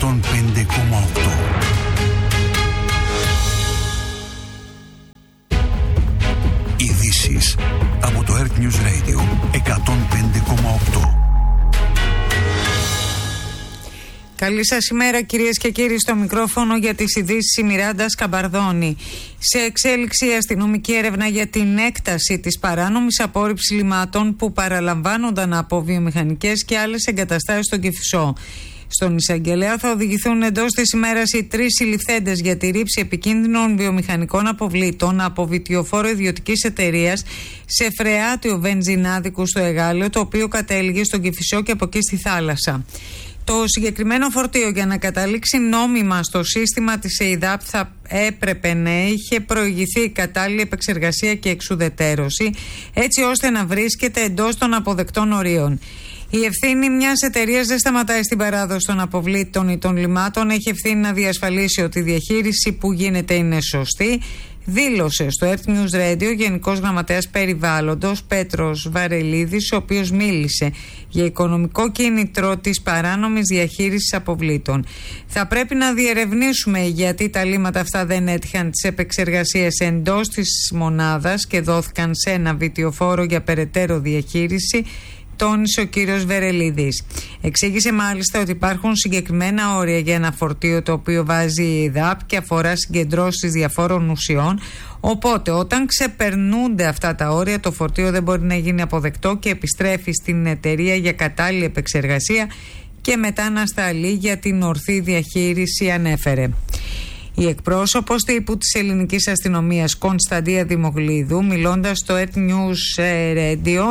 105,8. Ειδήσεις από το Earth News Radio 105,8. Καλή σας ημέρα κυρίες και κύριοι, στο μικρόφωνο για τις ειδήσεις η Μιράντα Σκαμπαρδώνη. Σε εξέλιξη η αστυνομική έρευνα για την έκταση της παράνομης απόρριψης λιμάτων που παραλαμβάνονταν από βιομηχανικές και άλλες εγκαταστάσεις στον Κηφισό. Στον εισαγγελέα θα οδηγηθούν εντός της ημέρας οι 3 συλληφθέντες για τη ρήψη επικίνδυνων βιομηχανικών αποβλήτων από βιτιοφόρο ιδιωτικής εταιρείας σε φρεάτιο βενζινάδικου στο Εγάλεο, το οποίο κατέληγε στον Κηφισό και από εκεί στη θάλασσα. Το συγκεκριμένο φορτίο, για να καταλήξει νόμιμα στο σύστημα της ΕΙΔΑΠ, θα έπρεπε να είχε προηγηθεί κατάλληλη επεξεργασία και εξουδετέρωση, έτσι ώστε να βρίσκεται εντός των αποδεκτών ορίων. Η ευθύνη μιας εταιρείας δεν σταματάει στην παράδοση των αποβλήτων ή των λιμάτων. Έχει ευθύνη να διασφαλίσει ότι η διαχείριση που γίνεται είναι σωστή, δήλωσε στο Earth News Radio Γενικός Γραμματέας Περιβάλλοντος Πέτρος Βαρελίδης, ο οποίος μίλησε για οικονομικό κίνητρο της παράνομης διαχείρισης αποβλήτων. Θα πρέπει να διερευνήσουμε γιατί τα λίματα αυτά δεν έτυχαν τις επεξεργασίες εντός της μονάδας και δόθηκαν σε ένα βιτιοφόρο για περαιτέρω διαχείριση, τόνισε ο κύριος Βερελίδης. Εξήγησε μάλιστα ότι υπάρχουν συγκεκριμένα όρια για ένα φορτίο το οποίο βάζει η ΕΙΔΑΠ και αφορά συγκεντρώσεις διαφόρων ουσιών. Οπότε, όταν ξεπερνούνται αυτά τα όρια, το φορτίο δεν μπορεί να γίνει αποδεκτό και επιστρέφει στην εταιρεία για κατάλληλη επεξεργασία και μετά να σταλεί για την ορθή διαχείριση, ανέφερε. Η εκπρόσωπος τύπου της ελληνικής αστυνομίας Κωνσταντία Δημογλίδου, μιλώντας στο Earth News Radio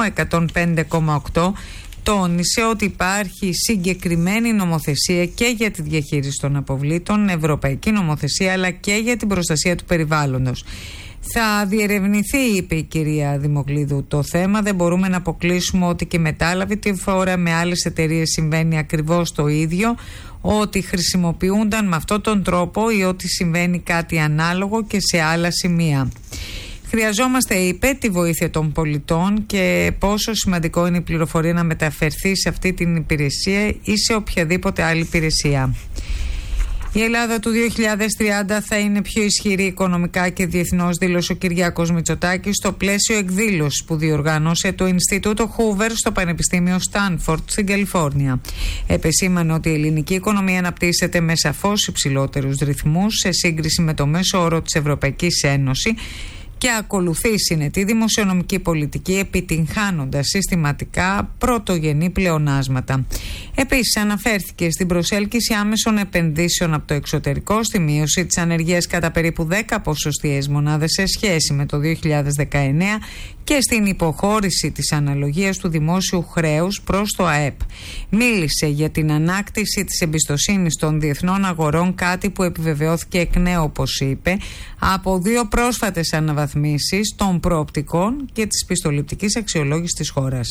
105,8, τόνισε ότι υπάρχει συγκεκριμένη νομοθεσία και για τη διαχείριση των αποβλήτων, ευρωπαϊκή νομοθεσία, αλλά και για την προστασία του περιβάλλοντος. Θα διερευνηθεί, είπε η κυρία Δημογλίδου, το θέμα. Δεν μπορούμε να αποκλείσουμε ότι και μετάλαβη τη φορά με άλλες εταιρείες συμβαίνει ακριβώς το ίδιο, ότι χρησιμοποιούνταν με αυτόν τον τρόπο ή ότι συμβαίνει κάτι ανάλογο και σε άλλα σημεία. Χρειαζόμαστε, είπε, τη βοήθεια των πολιτών και πόσο σημαντικό είναι η πληροφορία να μεταφερθεί σε αυτή την υπηρεσία ή σε οποιαδήποτε άλλη υπηρεσία. Η Ελλάδα του 2030 θα είναι πιο ισχυρή οικονομικά και διεθνώς, δήλωσε ο Κυριάκος Μητσοτάκης στο πλαίσιο εκδήλωσης που διοργάνωσε το Ινστιτούτο Χούβερ στο Πανεπιστήμιο Στάνφορντ στην Καλιφόρνια. Επεσήμανε ότι η ελληνική οικονομία αναπτύσσεται με σαφώς υψηλότερους ρυθμούς σε σύγκριση με το μέσο όρο της Ευρωπαϊκής Ένωσης και ακολουθεί συνετή δημοσιονομική πολιτική, επιτυγχάνοντας συστηματικά πρωτογενή πλεονάσματα. Επίσης, αναφέρθηκε στην προσέλκυση άμεσων επενδύσεων από το εξωτερικό, στη μείωση της ανεργίας κατά περίπου 10 ποσοστιαίες μονάδες σε σχέση με το 2019 και στην υποχώρηση της αναλογίας του δημόσιου χρέους προς το ΑΕΠ. Μίλησε για την ανάκτηση της εμπιστοσύνης των διεθνών αγορών, κάτι που επιβεβαιώθηκε εκ νέου, όπως είπε, από 2 πρόσφατες αναβαθμίσεις των προοπτικών και της πιστοληπτικής αξιολόγησης της χώρας.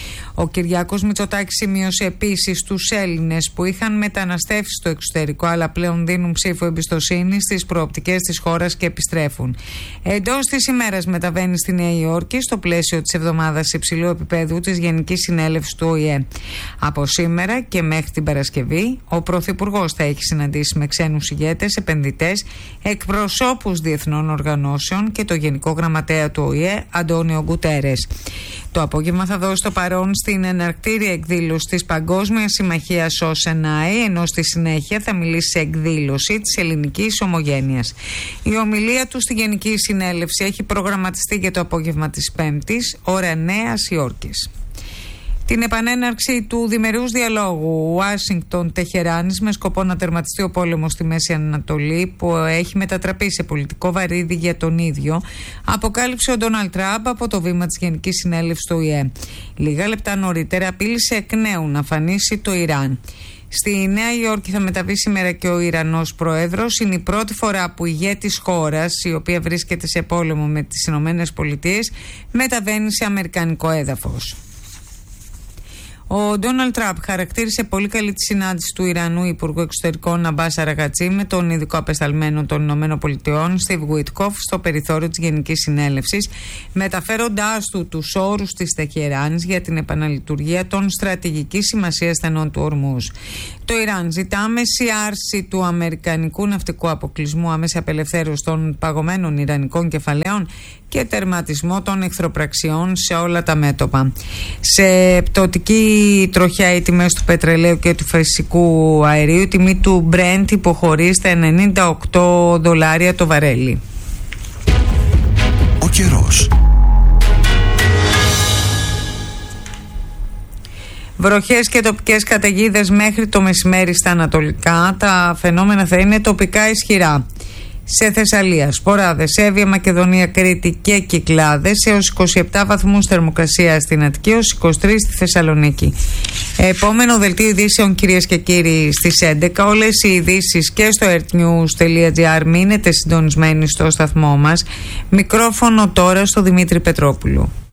Ο Κυριάκος Μητσοτάκης σημείωσε επίσης τους Έλληνες που είχαν μεταναστεύσει στο εξωτερικό αλλά πλέον δίνουν ψήφο εμπιστοσύνη στις προοπτικές της χώρας και επιστρέφουν. Εντός της ημέρας μεταβαίνει στη Νέα Υόρκη στο πλαίσιο της εβδομάδας υψηλού επίπεδου της Γενικής Συνέλευσης του ΟΗΕ. Από σήμερα και μέχρι την Παρασκευή, ο Πρωθυπουργός θα έχει συναντήσει με ξένους ηγέτες, επενδυτές, εκπροσώπους διεθνών οργανώσεων και το Γενικό Γραμματέα του ΟΗΕ, Αντώνιο Γκουτέρες. Το απόγευμα θα δώσει το παρόν στην εναρκτήρια εκδήλωση της Παγκόσμιας Συμμαχίας ΟΣΕΝΑΗ, ενώ στη συνέχεια θα μιλήσει σε εκδήλωση της Ελληνικής Ομογένειας. Η ομιλία του στη Γενική Συνέλευση έχει προγραμματιστεί για το απόγευμα της Πέμπτης, ώρα Νέας Υόρκης. Την επανέναρξη του διμερούς διαλόγου Ουάσιγκτον-Τεχεράνης με σκοπό να τερματιστεί ο πόλεμος στη Μέση Ανατολή, που έχει μετατραπεί σε πολιτικό βαρύδι για τον ίδιο, αποκάλυψε ο Ντόναλντ Τραμπ από το βήμα της Γενικής Συνέλευσης του ΟΗΕ. Λίγα λεπτά νωρίτερα απείλησε εκ νέου να φανίσει το Ιράν. Στη Νέα Υόρκη θα μεταβεί σήμερα και ο Ιρανός Πρόεδρος. Είναι η πρώτη φορά που ηγέτης χώρας, η οποία βρίσκεται σε πόλεμο με τις Ηνωμένες Πολιτείες, μεταβαίνει σε αμερικανικό έδαφος. Ο Ντόναλντ Τραμπ χαρακτήρισε πολύ καλή τη συνάντηση του Ιρανού Υπουργού Εξωτερικών Αμπάς Αραγκατσί με τον ειδικό απεσταλμένο των ΗΠΑ Στιβ Γουιτκόφ στο περιθώριο της Γενικής Συνέλευσης, μεταφέροντάς του τους όρους της Τεχεράνης για την επαναλειτουργία των στρατηγικής σημασίας στενών του Ορμούζ. Το Ιράν ζητά άμεση άρση του αμερικανικού ναυτικού αποκλεισμού, άμεση απελευθέρωση των παγωμένων ιρανικών κεφαλαίων και τερματισμό των εχθροπραξιών σε όλα τα μέτωπα. Σε πτωτική τροχιά οι τιμές του πετρελαίου και του φυσικού αερίου, η τιμή του Brent υποχωρεί στα $98 το βαρέλι. Ο καιρός. Βροχές και τοπικές καταιγίδες μέχρι το μεσημέρι στα ανατολικά. Τα φαινόμενα θα είναι τοπικά ισχυρά. Σε Θεσσαλία, Σποράδες, Εύβοια, Μακεδονία, Κρήτη και Κυκλάδες έως 27 βαθμούς θερμοκρασία στην Αττική, έως 23 στη Θεσσαλονίκη. Επόμενο δελτίο ειδήσεων, κυρίες και κύριοι, στις 11. Όλες οι ειδήσεις και στο earthnews.gr. Μείνετε συντονισμένοι στο σταθμό μας. Μικρόφωνο τώρα στο Δημήτρη Πετρόπουλου.